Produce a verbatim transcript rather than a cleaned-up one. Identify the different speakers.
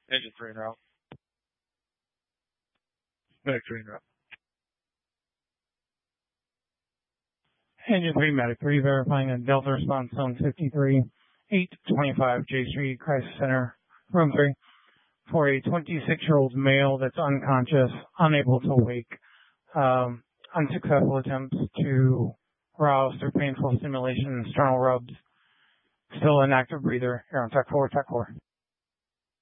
Speaker 1: Engine three en route. Medic three en route.
Speaker 2: Engine three, Medic three, verifying a Delta response zone fifty-three, eight twenty-five J Street, Crisis Center, room three, for a twenty-six-year-old male that's unconscious, unable to wake, um, unsuccessful attempts to rouse through painful stimulation and sternal rubs, still an active breather, here on Tech four, Tech four.